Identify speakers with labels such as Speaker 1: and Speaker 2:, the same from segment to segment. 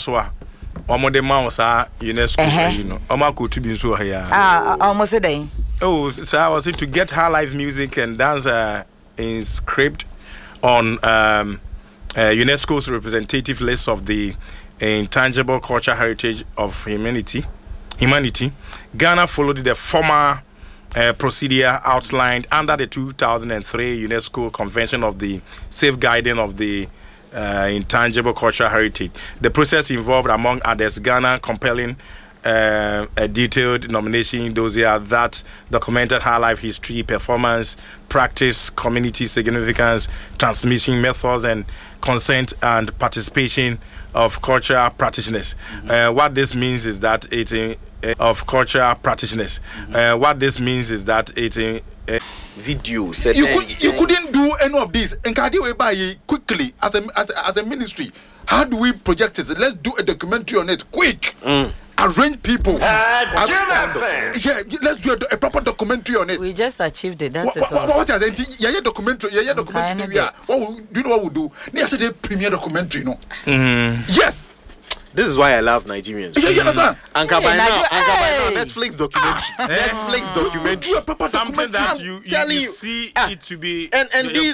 Speaker 1: so Omode Mausa UNESCO, you know. Omako to be so here.
Speaker 2: Almost a day.
Speaker 1: Oh, so I was to get high life music and dance in script on UNESCO's representative list of the intangible cultural heritage of humanity. Ghana followed the former procedure outlined under the 2003 UNESCO Convention of the Safeguarding of the Intangible Cultural Heritage. The process involved, among others, Ghana compelling a detailed nomination dossier that documented high life history, performance, practice, community significance, transmission methods, and consent and participation of cultural practitioners. What this means is that of cultural practitioners. What this means is that
Speaker 3: video.
Speaker 4: You couldn't do any of this. And can you buy quickly as a ministry? How do we project it? Let's do a documentary on it quick. Arrange people. Let's do a proper documentary on it.
Speaker 2: We just achieved it. That's
Speaker 4: what are they? Yeah, documentary. Yeah, documentary. Yeah. Do you know what we do? Yesterday, premiere documentary. No. Yes.
Speaker 3: This is why I love Nigerians.
Speaker 4: You understand?
Speaker 3: Anka by now, Netflix documentary. Netflix documentary.
Speaker 1: Something that you see it to be
Speaker 3: and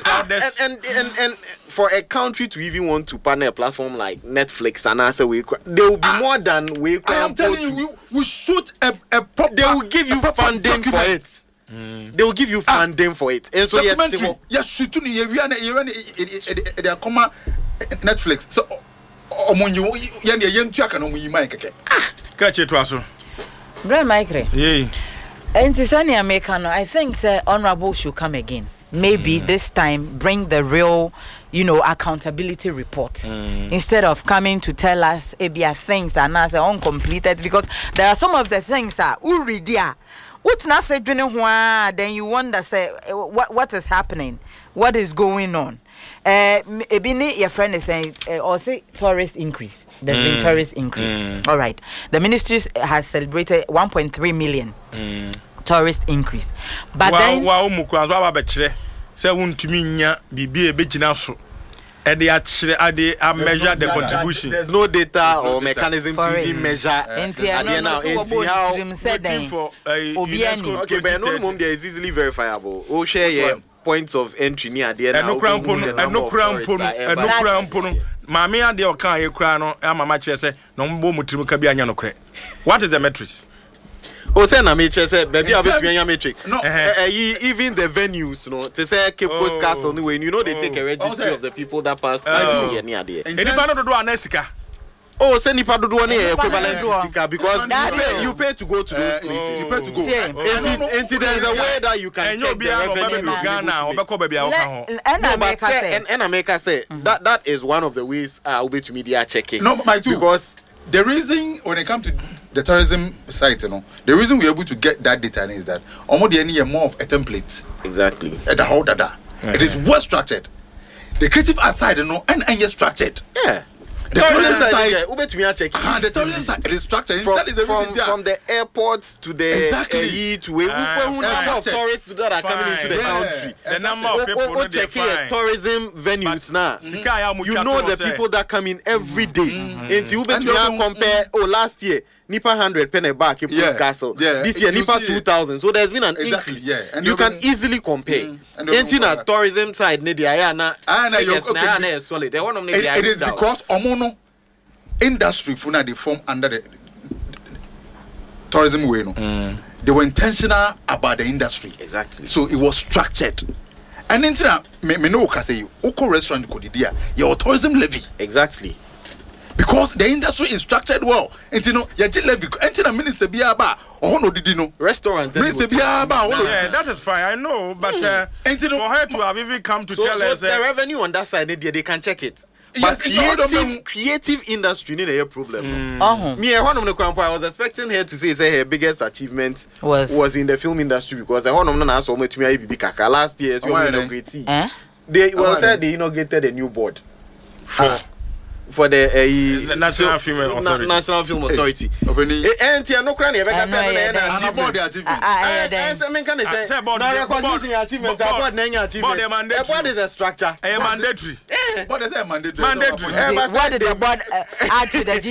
Speaker 3: for a country to even want to partner a platform like Netflix and answer there will be more than we.
Speaker 4: I am telling you, we shoot a proper.
Speaker 3: They will give you funding for it. They will give you funding for it. And so
Speaker 4: documentary. Yes, shoot Netflix. So.
Speaker 1: Catch it, Wasso.
Speaker 2: Brian Micre.
Speaker 1: Yeah.
Speaker 2: And Tisani Americano, I think the Honorable should come again. Maybe this time bring the real, accountability report instead of coming to tell us things are not uncompleted, because there are some of the things that what's not said, then you wonder say what is happening, what is going on. Your friend is saying, or say tourist increase. There's been tourist increase. All right. The ministry has celebrated 1.3 million tourist increase. But then,
Speaker 1: measure the contribution.
Speaker 3: There's no data or mechanism to even measure. Okay, but no there is easily verifiable. We'll share your points of entry near the end.
Speaker 1: No crown pono. Mami ade o kan ekura no mama kire se no mbo mutimu ka bia nya no kre. What is the metrics?
Speaker 3: Oh, say na me kire se baby abetumi anya metric. Even the venues, to say Cape Coast Castle anyway, they take a registry of the people that pass by near there.
Speaker 1: Anybody do anesika?
Speaker 3: Oh, send you do one equivalent to Sika, because you pay to go to those places. You pay to go. And there's a way that you can check the revenue. And America say that is one of the ways I'll be to media checking.
Speaker 4: No, my two. Because the reason when it comes to the tourism site, the reason we're able to get that data is that almost any more of a template.
Speaker 3: Exactly.
Speaker 4: The whole data. It is well structured. The creative side, and yet structured.
Speaker 3: Yeah.
Speaker 4: The tourism side,
Speaker 3: the
Speaker 4: tourism side is structured.
Speaker 3: From the airports to the to tourists that are coming into the country.
Speaker 1: The number of people
Speaker 3: check tourism venues now. You know the people that come in every day. And you compare. Last year Nipa 100 penny back Cape Coast Castle. This year Nipa 2,000. So there's been an increase. You can easily compare. Anything tourism side, solid.
Speaker 4: It is because Omono industry funa they form under the tourism way. They were intentional about the industry.
Speaker 3: Exactly.
Speaker 4: So it was structured. And then me no say you Oko restaurant kodidia your tourism levy.
Speaker 3: Exactly.
Speaker 4: Because the industry is structured well. And ya levy and minister biaba or no did
Speaker 3: restaurants.
Speaker 1: Yeah, that is fine. I know, but for her to have even come to tell us
Speaker 3: the revenue on that side, they can check it. But creative industry need a problem. Me, I was expecting her to say her biggest achievement was in the film industry, because I want to so much me last year. They inaugurated a new board for the
Speaker 1: National Film Authority.
Speaker 3: National Film Authority. And you no cranny. Board is a structure.
Speaker 1: Mandatory.
Speaker 4: What is a mandatory?
Speaker 1: Mandatory.
Speaker 2: What did the board add to the